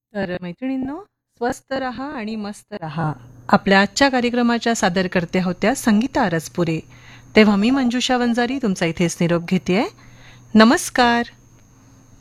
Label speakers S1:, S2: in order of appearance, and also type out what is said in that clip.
S1: तर मैत्रिणींनो, स्वस्त रहा आणि मस्त रहा. आपल्या आजच्या कार्यक्रमाच्या सादरकर्त्या होत्या संगीता अरसपुरे. तेव्हा मी मंजुषा वंजारी तुमचा इथेच निरोप घेतेय. नमस्कार.